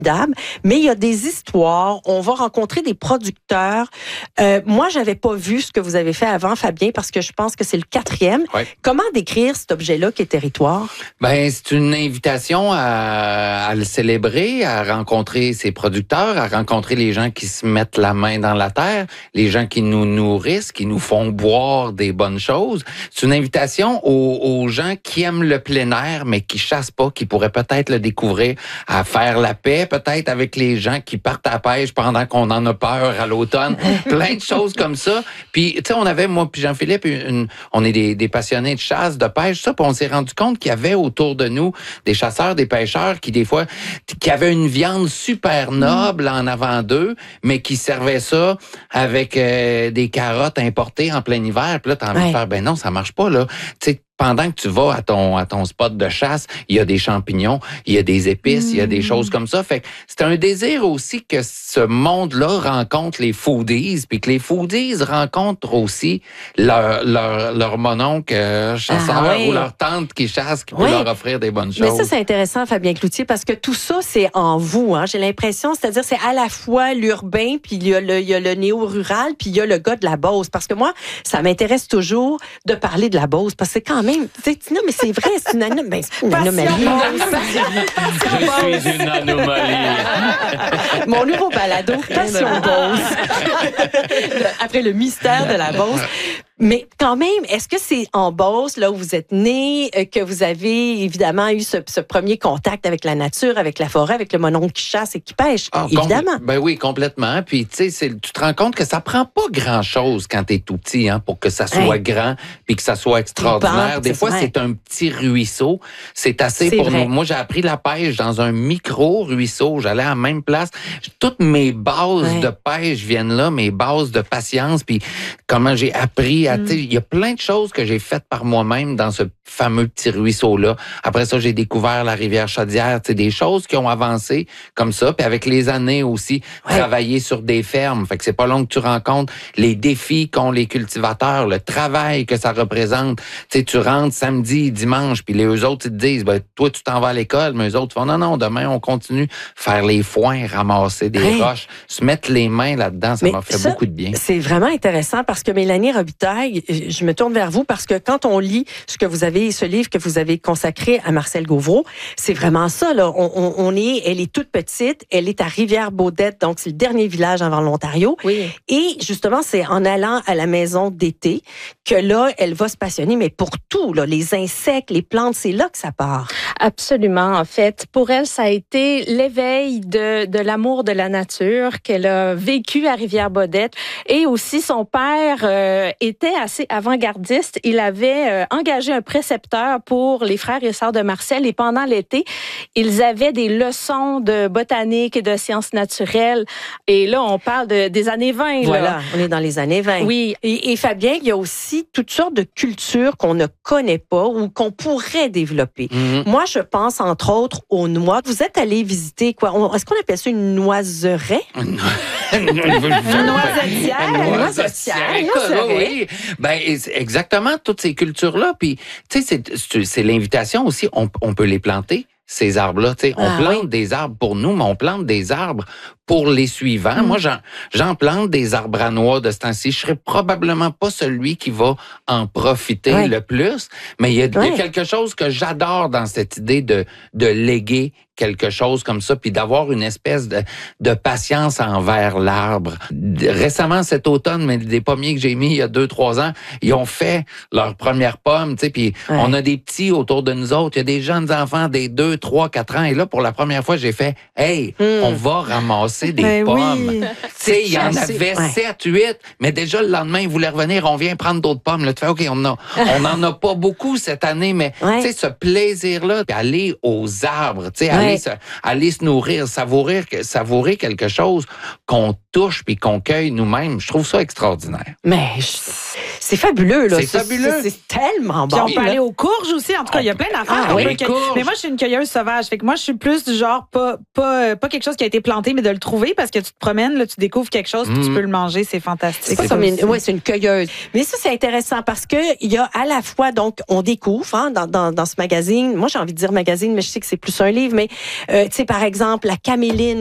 mais il y a des histoires. On va rencontrer des producteurs. Moi, j'avais pas vu ce que vous avez fait avant, Fabien, parce que je pense que c'est le 4e. Ouais. Comment décrire cet objet-là qui est Territoire? Ben, c'est une invitation à le célébrer, à rencontrer ses producteurs, à rencontrer les gens qui se mettent la main dans la terre, les gens qui nous nourrissent, qui nous font boire des bonnes choses. C'est une invitation aux gens qui aiment le plein air, mais qui chassent pas, qui pourraient peut-être le découvrir, à faire la paix, peut-être avec les gens qui partent à la pêche pendant qu'on en a peur à l'automne. Plein de choses comme ça. Puis, tu sais, on avait, moi puis Jean-Philippe, on est des passionnés de chasse, de pêche, ça, puis on s'est rendu compte qu'il y avait autour de nous des chasseurs, des pêcheurs qui, des fois, qui avaient une viande super noble en avant d'eux, mais qui servaient ça avec des carottes importées en plein hiver. Puis là, t'as envie de faire, ben non, ça marche pas, là. Tu sais, pendant que tu vas à ton spot de chasse, il y a des champignons, il y a des épices, il y a des choses comme ça. Fait que c'est un désir aussi que ce monde-là rencontre les foodies, puis que les foodies rencontrent aussi leur mononcle chasseur ou leur tante qui chasse, qui peut leur offrir des bonnes choses. Mais ça, c'est intéressant, Fabien Cloutier, parce que tout ça, c'est en vous. Hein. J'ai l'impression, c'est-à-dire, c'est à la fois l'urbain, puis il y a le néo-rural, puis il y a le gars de la Beauce. Parce que moi, ça m'intéresse toujours de parler de la Beauce, parce que c'est quand même, non, mais c'est vrai, c'est une anomalie. Je suis une anomalie. Mon nouveau balado, Passion Beauce. Après le mystère de la Beauce. Mais quand même, est-ce que c'est en Beauce, là où vous êtes né, que vous avez évidemment eu ce premier contact avec la nature, avec la forêt, avec le mononcle qui chasse et qui pêche? Évidemment. Ben oui, complètement. Puis, tu sais, tu te rends compte que ça prend pas grand-chose quand t'es tout petit, hein, pour que ça soit grand puis que ça soit extraordinaire. Des fois, c'est un petit ruisseau. C'est assez pour nous. Moi, j'ai appris la pêche dans un micro-ruisseau. J'allais à la même place. Toutes mes bases de pêche viennent là, mes bases de patience, puis comment j'ai appris à... Il y a plein de choses que j'ai faites par moi-même dans ce fameux petit ruisseau-là. Après ça, j'ai découvert la rivière Chaudière, des choses qui ont avancé comme ça. Puis avec les années aussi, travailler sur des fermes. Fait que c'est pas long que tu rencontres les défis qu'ont les cultivateurs, le travail que ça représente. Tu rentres samedi, dimanche, puis eux autres, ils te disent, ben, toi, tu t'en vas à l'école, mais eux autres font, non, demain, on continue faire les foins, ramasser des roches, se mettre les mains là-dedans. Ça m'a fait beaucoup de bien. C'est vraiment intéressant parce que Mélanie Robitaille, je me tourne vers vous parce que quand on lit ce livre que vous avez consacré à Marcel Gauvreau, c'est vraiment ça, là. Elle est toute petite, elle est à Rivière-Baudette, donc c'est le dernier village avant l'Ontario. Oui. Et justement, c'est en allant à la maison d'été que là, elle va se passionner, mais pour tout, là, les insectes, les plantes, c'est là que ça part. Absolument, en fait. Pour elle, ça a été l'éveil de l'amour de la nature qu'elle a vécu à Rivière-Baudette. Et aussi, son père était assez avant-gardiste. Il avait engagé un précepteur pour les frères et sœurs de Marcel. Et pendant l'été, ils avaient des leçons de botanique et de sciences naturelles. Et là, on parle des années 20. Voilà, là. on est dans les années 20. Oui. Et Fabien, il y a aussi toutes sortes de cultures qu'on ne connaît pas ou qu'on pourrait développer. Mm-hmm. Moi, je pense, entre autres, aux noix. Vous êtes allé visiter quoi? Est-ce qu'on appelle ça une noiseraie? Une noisetière. Oui. Ben, exactement, toutes ces cultures-là. Puis, tu sais, c'est l'invitation aussi. On peut les planter, ces arbres-là. Tu sais, on plante des arbres pour nous, mais on plante des arbres pour les suivants. Moi, j'en plante des arbres à noix de ce temps-ci. Je serais probablement pas celui qui va en profiter le plus, mais il y a quelque chose que j'adore dans cette idée de léguer quelque chose comme ça, puis d'avoir une espèce de patience envers l'arbre. Récemment, cet automne, mais des pommiers que j'ai mis il y a 2-3 ans, ils ont fait leurs premières pommes, tu sais, puis on a des petits autour de nous autres, il y a des jeunes enfants, des 2, 3, 4 ans, et là, pour la première fois, j'ai fait « Hey, on va ramasser des pommes. Oui. » Tu sais, il y en avait 7, 8, mais déjà le lendemain, ils voulaient revenir, on vient prendre d'autres pommes. Là, tu fais « OK, on en a pas beaucoup cette année, mais tu sais, ce plaisir-là, aller aux arbres, tu sais, aller se nourrir, savourer quelque chose qu'on touche puis qu'on cueille nous-mêmes, je trouve ça extraordinaire. Mais C'est fabuleux, là. C'est fabuleux. C'est tellement Puis bon. on peut aller aux courges aussi. En tout cas, il y a plein d'affaires. Ah oui, On peut mais moi, je suis une cueilleuse sauvage. Fait que moi, je suis plus du genre, pas quelque chose qui a été planté, mais de le trouver parce que tu te promènes, là, tu découvres quelque chose, puis tu peux le manger. C'est fantastique. Oui, c'est une cueilleuse. Mais ça, c'est intéressant parce que il y a à la fois, donc, on découvre hein, dans ce magazine. Moi, j'ai envie de dire magazine, mais je sais que c'est plus un livre. Mais, tu sais, par exemple, la caméline.